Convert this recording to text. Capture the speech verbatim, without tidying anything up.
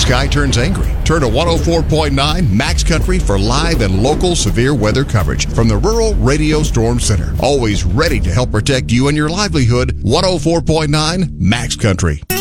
sky turns angry. Turn to one oh four point nine Max Country for live and local severe weather coverage from the Rural Radio Storm Center. Always ready to help protect you and your livelihood. one oh four point nine Max Country.